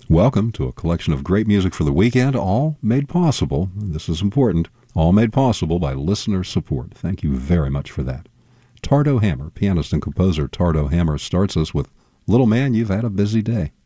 Welcome to a collection of great music for the weekend, all made possible, this is important, all made possible by listener support. Thank you very much for that. Tardo Hammer, pianist and composer Tardo Hammer, starts us with Little Man, You've Had a Busy Day.